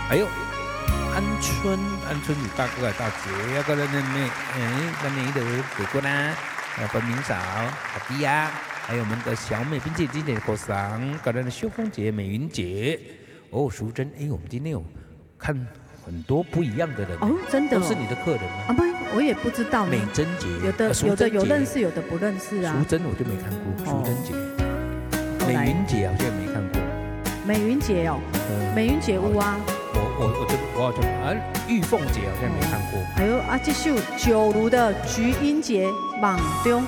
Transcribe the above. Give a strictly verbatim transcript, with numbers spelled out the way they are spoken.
哎呦，安春，安春有大哥啊大姐，要个咱的妹，哎，咱的的哥哥啦，呃，本明嫂、阿弟呀，还有我们的小美，并且今天的国赏，搞咱的秀凤姐、美云姐，哦，淑珍，哎，我们今天有看很多不一样的人哦，真的、哦、 都是你的客人吗？ 啊，不，我也不知道。 美珍姐， 有的、呃、有的有认识，有的不认识啊。 淑珍我就没看过，淑珍姐， 哦、 美云姐好像也没看过。 美云姐哦，嗯、美云姐有啊。 我我我这我好像啊，玉凤姐好像没看过。 哎呦啊，这首九如的菊英节梦中。